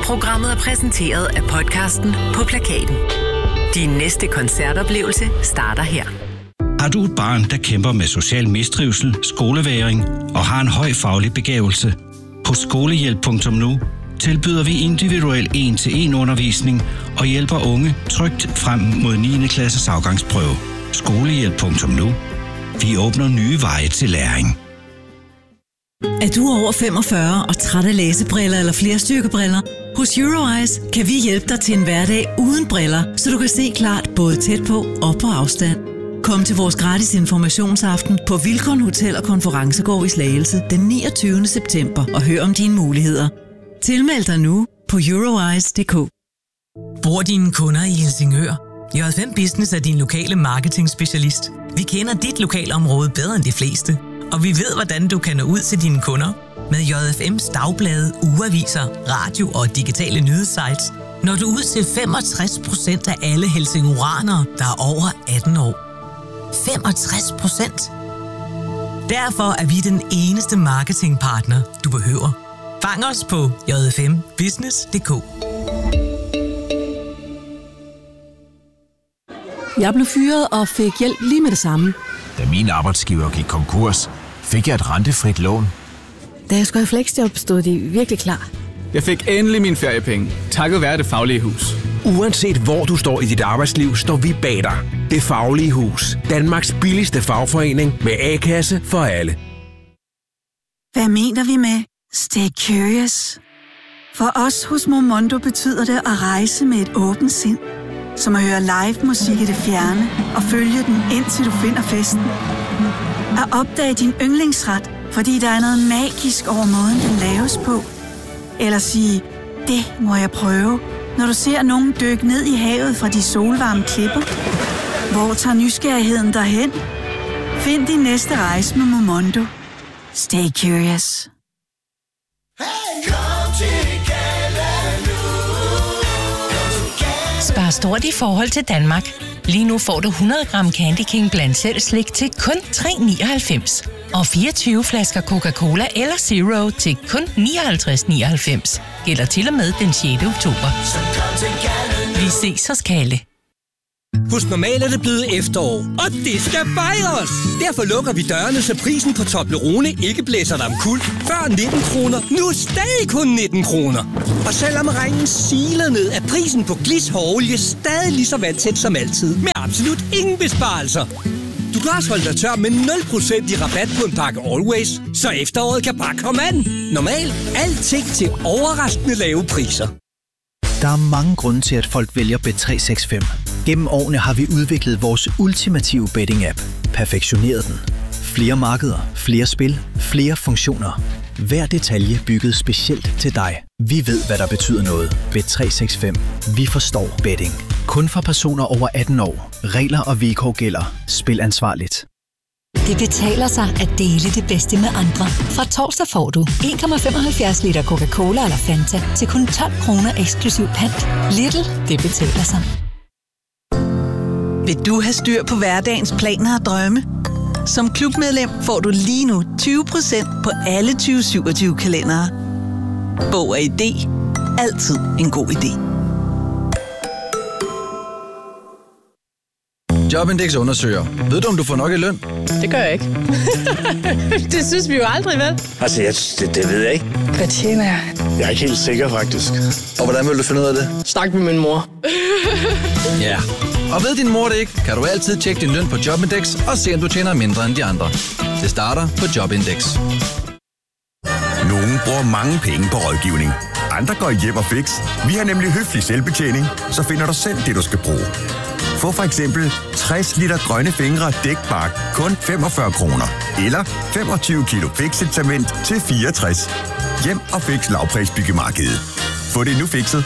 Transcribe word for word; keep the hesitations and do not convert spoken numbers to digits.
Programmet er præsenteret af podcasten På Plakaten. Din næste koncertoplevelse starter her. Har du et barn, der kæmper med social mistrivsel, skolevægring og har en høj faglig begævelse? På skolehjælp punktum nu tilbyder vi individuel en-til-en undervisning og hjælper unge trygt frem mod niende klasses afgangsprøve. Skolehjælp punktum nu. Vi åbner nye veje til læring. Er du over femogfyrre og træt af læsebriller eller flerstyrkebriller? Hos Euroeyes kan vi hjælpe dig til en hverdag uden briller, så du kan se klart både tæt på og på afstand. Kom til vores gratis informationsaften på Vilkon Hotel og Konferencegård i Slagelse den niogtyvende september og hør om dine muligheder. Tilmeld dig nu på euroeyes punktum d k. Bor dine kunder i Helsingør? J fem Business er din lokale marketing-specialist. Vi kender dit lokalområde bedre end de fleste, og vi ved, hvordan du kan nå ud til dine kunder. Med J F M's dagblade, ugeaviser, radio og digitale nyhedssites når du ud til femogtres procent af alle helsingøranere, der er over atten år. femogtres procent? Derfor er vi den eneste marketingpartner, du behøver. Fang os på j f m business punktum d k. Jeg blev fyret og fik hjælp lige med det samme. Da min arbejdsgiver gik konkurs, fik jeg et rentefrit lån. Da jeg skulle i fleksjob, stod de virkelig klar. Jeg fik endelig mine feriepenge, takket være Det Faglige Hus. Uanset hvor du står i dit arbejdsliv, står vi bag dig. Det Faglige Hus. Danmarks billigste fagforening med A-kasse for alle. Hvad mener vi med Stay Curious? For os hos Momondo betyder det at rejse med et åbent sind. Som at høre live musik i det fjerne og følge den indtil du finder festen. At opdage din yndlingsret, fordi der er noget magisk over måden, den laves på. Eller sige, det må jeg prøve, når du ser nogen dykke ned i havet fra de solvarme klipper. Hvor tager nysgerrigheden derhen? Find din næste rejse med Momondo. Stay curious. Spar stort i forhold til Danmark. Lige nu får du hundrede gram Candy King blandt selv slik til kun tre nioghalvfems. Og fireogtyve flasker Coca-Cola eller Zero til kun nioghalvtreds nioghalvfems. Gælder til og med den sjette oktober. Vi ses hos Kalle. Hos Normal er det blevet efterår, og det skal fejres! Derfor lukker vi dørene, så prisen på Toblerone ikke blæser dig omkuld. Før nitten kroner, nu stadig kun nitten kroner. Og selvom regnen siler ned, er prisen på Glis hårolie stadig lige så vandtæt som altid. Med absolut ingen besparelser. Du kan også holde dig tør med nul procent i rabat på en pakke Always, så efteråret kan bare komme an. Normal, alting til overraskende lave priser. Der er mange grunde til, at folk vælger Bet tre seks fem. Gennem årene har vi udviklet vores ultimative betting-app. Perfektioneret den. Flere markeder, flere spil, flere funktioner. Hver detalje bygget specielt til dig. Vi ved, hvad der betyder noget. Bet tre seks fem. Vi forstår betting. Kun for personer over atten år. Regler og vilkår gælder. Spil ansvarligt. Det betaler sig at dele det bedste med andre. Fra torsdag får du en komma femoghalvfjerds liter Coca-Cola eller Fanta til kun tolv kroner eksklusiv pant. Lidl, det betaler sig. Vil du have styr på hverdagens planer og drømme? Som klubmedlem får du lige nu tyve procent på alle tyve syvogtyve kalendere. Bog og idé. Altid en god idé. Jobindex undersøger. Ved du, om du får nok i løn? Det gør jeg ikke. Det synes vi jo aldrig, vel? Altså, jeg, det, det ved jeg ikke. Hvad tjener jeg? Jeg er ikke helt sikker, faktisk. Og hvordan vil du finde ud af det? Snak med min mor. Ja. Og ved din mor det ikke, kan du altid tjekke din løn på Jobindex og se, om du tjener mindre end de andre. Det starter på Jobindex. Nogle bruger mange penge på rådgivning. Andre går hjem og fix. Vi har nemlig høflig selvbetjening, så finder du selv det, du skal bruge. Få for eksempel tres liter grønne fingre dækbark kun femogfyrre kroner. Eller femogtyve kilo fixet cement til fireogtres. Hjem og fix lavprisbyggemarkedet. Få det nu fikset.